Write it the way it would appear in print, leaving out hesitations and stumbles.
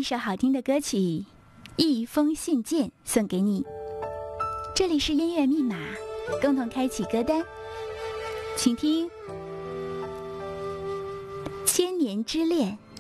一首好听的歌曲，一封信件送给你。这里是音乐密码，共同开启歌单，请听《千年之恋》。